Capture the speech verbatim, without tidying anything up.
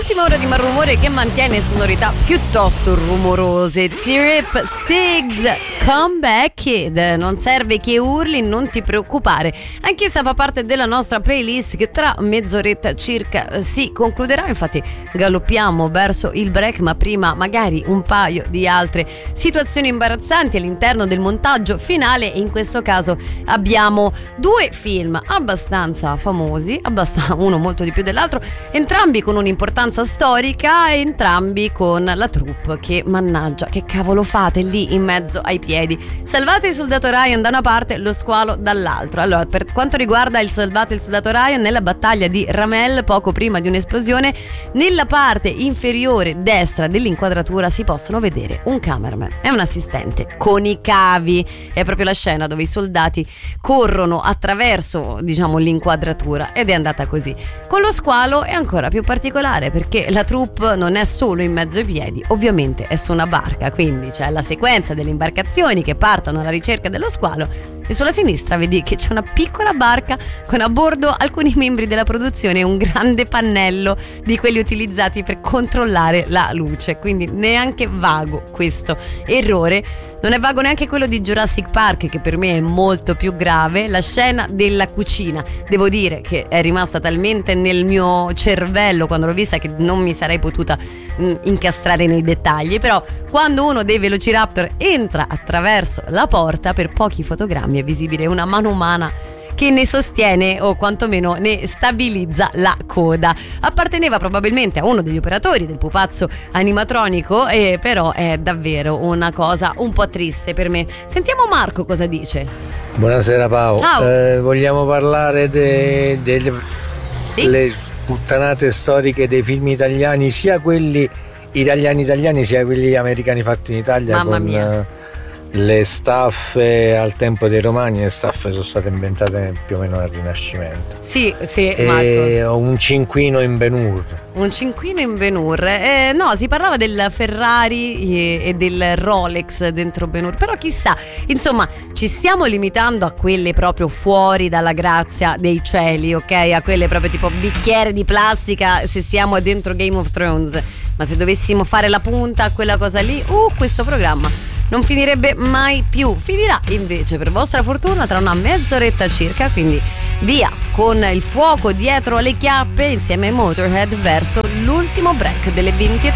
L'ultima ora di malrumore che mantiene sonorità piuttosto rumorose. Trip Sigs, Come Back Kid. Non serve che urli, non ti preoccupare. Anch'essa fa parte della nostra playlist che tra mezz'oretta circa si concluderà. Infatti galoppiamo verso il break, ma prima magari un paio di altre situazioni imbarazzanti all'interno del montaggio finale. In questo caso abbiamo due film abbastanza famosi, abbastanza, uno molto di più dell'altro, entrambi con un'importanza storica, entrambi con la troupe che, mannaggia, che cavolo fate lì in mezzo ai piedi? Salvate il soldato Ryan da una parte, lo squalo dall'altra. Allora, per quanto riguarda il Salvate il soldato Ryan, nella battaglia di Ramel, poco prima di un'esplosione, nella parte inferiore destra dell'inquadratura si possono vedere un cameraman e un assistente con i cavi. È proprio la scena dove i soldati corrono attraverso, diciamo, l'inquadratura, ed è andata così. Con lo squalo è ancora più particolare, perché la troupe non è solo in mezzo ai piedi, ovviamente è su una barca, quindi c'è la sequenza delle imbarcazioni che partono alla ricerca dello squalo, e sulla sinistra vedi che c'è una piccola barca con a bordo alcuni membri della produzione e un grande pannello di quelli utilizzati per controllare la luce. Quindi neanche vago questo errore. Non è vago neanche quello di Jurassic Park, che per me è molto più grave, la scena della cucina. Devo dire che è rimasta talmente nel mio cervello quando l'ho vista che non mi sarei potuta mh, incastrare nei dettagli. Però quando uno dei Velociraptor entra attraverso la porta, per pochi fotogrammi è visibile una mano umana che ne sostiene o quantomeno ne stabilizza la coda. Apparteneva probabilmente a uno degli operatori del pupazzo animatronico, e però è davvero una cosa un po' triste per me. Sentiamo Marco cosa dice. Buonasera Paolo. Ciao. Eh, vogliamo parlare delle de, sì? le puttanate storiche dei film italiani, sia quelli italiani italiani sia quelli americani fatti in Italia. Mamma con mia. Le staffe al tempo dei Romani. Le staffe sono state inventate più o meno nel Rinascimento. Sì, sì, e Marco. un cinquino in Ben-Hur. Un cinquino in Ben-Hur. Eh, no, si parlava del Ferrari e, e del Rolex dentro Ben-Hur. Però chissà, insomma, ci stiamo limitando a quelle proprio fuori dalla grazia dei cieli, ok? A quelle proprio tipo bicchiere di plastica se siamo dentro Game of Thrones. Ma se dovessimo fare la punta a quella cosa lì, uh, questo programma non finirebbe mai più. Finirà invece, per vostra fortuna, tra una mezz'oretta circa, quindi via con il fuoco dietro le chiappe insieme ai Motorhead verso l'ultimo break delle venti e